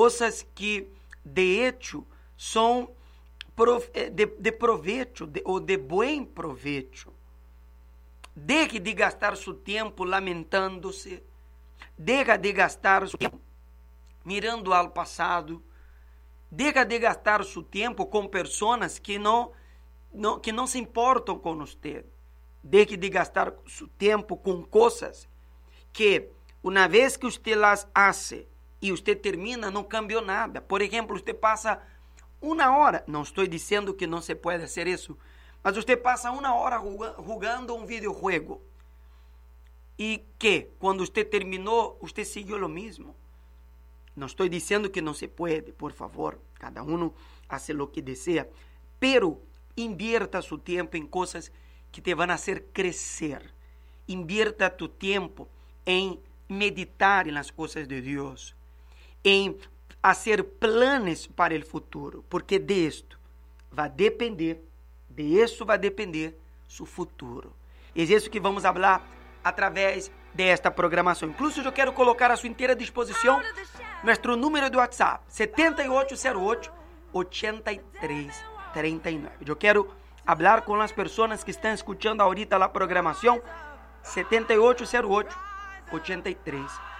coisas que de hecho são de provecho ou de bom provecho. Deje de gastar seu tempo lamentando-se, deja de gastar seu tempo mirando ao passado, deja de gastar seu tempo com pessoas que não se importam com você. Deje de gastar seu tempo com coisas que, uma vez que você las hace e você termina, não cambiou nada. Por exemplo, você passa uma hora, não estou dizendo que não se pode fazer isso, mas você passa uma hora jogando um videojuego e que, quando você terminou, você seguiu o mesmo. Não estou dizendo que não se pode, por favor, cada um hace lo que deseja, pero invierta seu tempo em coisas que te vão fazer crescer. Invierta tu tempo em meditar nas coisas de Deus, em fazer planos para o futuro, porque de isso vai depender seu futuro. É isso que vamos falar através desta programação. Incluso eu quero colocar à sua inteira disposição nosso número de WhatsApp, 7808-8339. Eu quero falar com as pessoas que estão escutando ahorita a programação, 7808-8339.